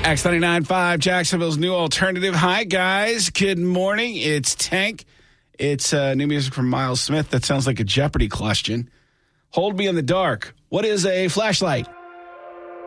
X99.5, Jacksonville's new alternative. Hi, guys. Good morning. It's Tank. It's new music from Miles Smith. That sounds like a Jeopardy question. Hold me in the dark. What is a flashlight?